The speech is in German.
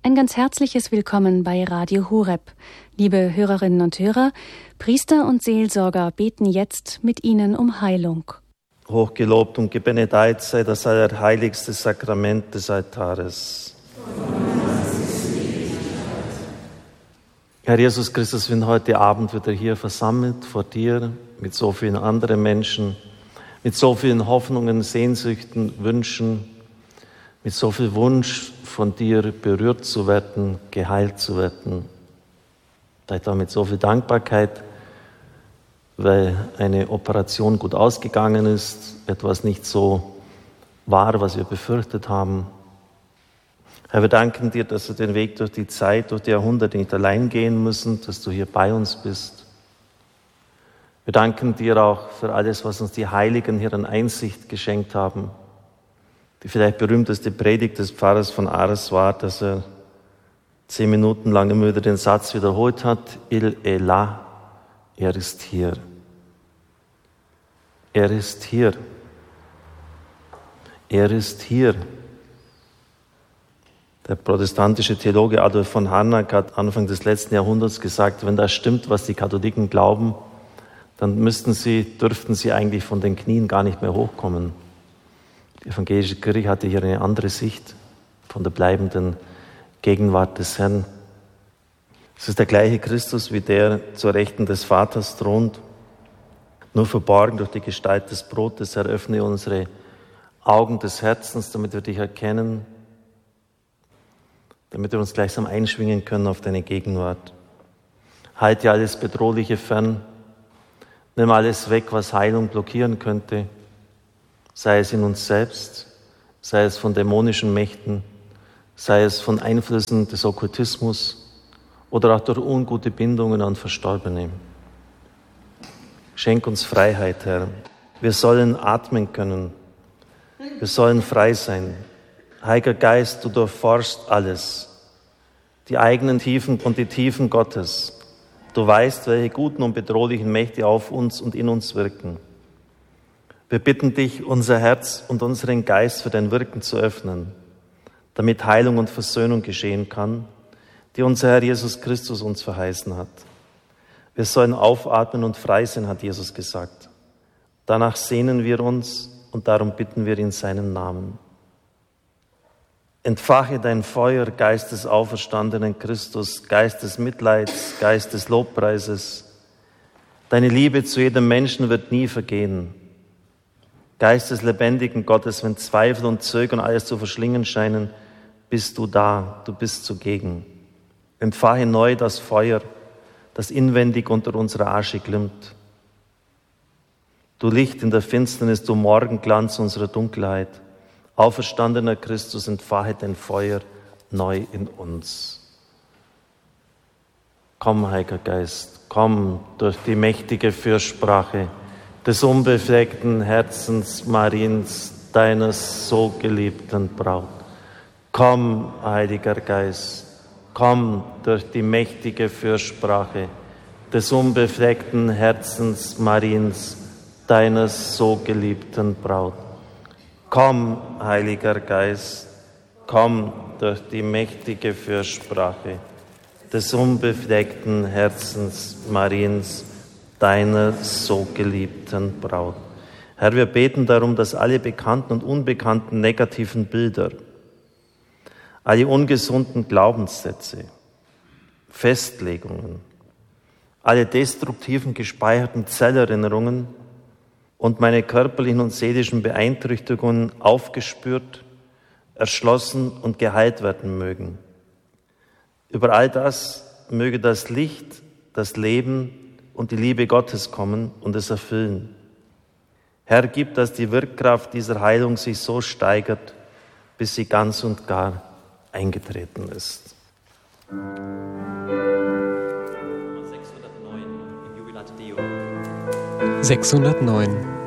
Ein ganz herzliches Willkommen bei Radio Horeb. Liebe Hörerinnen und Hörer, Priester und Seelsorger beten jetzt mit Ihnen um Heilung. Hochgelobt und gebenedeit sei das allerheiligste Sakrament des Altares. Herr Jesus Christus, wir sind heute Abend wieder hier versammelt vor dir mit so vielen anderen Menschen, mit so vielen Hoffnungen, Sehnsüchten, Wünschen, mit so viel Wunsch von dir berührt zu werden, geheilt zu werden. Vielleicht auch mit so viel Dankbarkeit, weil eine Operation gut ausgegangen ist, etwas nicht so war, was wir befürchtet haben. Herr, wir danken dir, dass wir den Weg durch die Zeit, durch die Jahrhunderte nicht allein gehen müssen, dass du hier bei uns bist. Wir danken dir auch für alles, was uns die Heiligen hier an Einsicht geschenkt haben. Die vielleicht berühmteste Predigt des Pfarrers von Ars war, dass er 10 Minuten lang immer wieder den Satz wiederholt hat, Il est là, er ist hier. Er ist hier. Er ist hier. Der protestantische Theologe Adolf von Harnack hat Anfang des letzten Jahrhunderts gesagt, wenn das stimmt, was die Katholiken glauben, dann dürften sie eigentlich von den Knien gar nicht mehr hochkommen. Die evangelische Kirche hatte hier eine andere Sicht von der bleibenden Gegenwart des Herrn. Es ist der gleiche Christus, wie der zur Rechten des Vaters thront. Nur verborgen durch die Gestalt des Brotes eröffne unsere Augen des Herzens, damit wir dich erkennen, damit wir uns gleichsam einschwingen können auf deine Gegenwart. Halte alles Bedrohliche fern, nimm alles weg, was Heilung blockieren könnte, sei es in uns selbst, sei es von dämonischen Mächten, sei es von Einflüssen des Okkultismus oder auch durch ungute Bindungen an Verstorbene. Schenk uns Freiheit, Herr. Wir sollen atmen können. Wir sollen frei sein. Heiliger Geist, du durchforschst alles, die eigenen Tiefen und die Tiefen Gottes. Du weißt, welche guten und bedrohlichen Mächte auf uns und in uns wirken. Wir bitten dich, unser Herz und unseren Geist für dein Wirken zu öffnen, damit Heilung und Versöhnung geschehen kann, die unser Herr Jesus Christus uns verheißen hat. Wir sollen aufatmen und frei sein, hat Jesus gesagt. Danach sehnen wir uns und darum bitten wir in seinem Namen. Entfache dein Feuer, Geist des auferstandenen Christus, Geist des Mitleids, Geist des Lobpreises. Deine Liebe zu jedem Menschen wird nie vergehen. Geist des lebendigen Gottes, wenn Zweifel und Zögern alles zu verschlingen scheinen, bist du da, du bist zugegen. Entfache neu das Feuer, das inwendig unter unserer Asche glimmt. Du Licht in der Finsternis, du Morgenglanz unserer Dunkelheit. Auferstandener Christus, entfache dein Feuer neu in uns. Komm, Heiliger Geist, komm durch die mächtige Fürsprache des unbefleckten Herzens Mariens, deiner so geliebten Braut. Komm, Heiliger Geist, komm durch die mächtige Fürsprache des unbefleckten Herzens Mariens, deiner so geliebten Braut. Komm, Heiliger Geist, komm durch die mächtige Fürsprache des unbefleckten Herzens Mariens, deiner so geliebten Braut. Herr, wir beten darum, dass alle bekannten und unbekannten negativen Bilder, alle ungesunden Glaubenssätze, Festlegungen, alle destruktiven gespeicherten Zellerinnerungen und meine körperlichen und seelischen Beeinträchtigungen aufgespürt, erschlossen und geheilt werden mögen. Über all das möge das Licht, das Leben und die Liebe Gottes kommen und es erfüllen. Herr, gib, dass die Wirkkraft dieser Heilung sich so steigert, bis sie ganz und gar eingetreten ist. 609.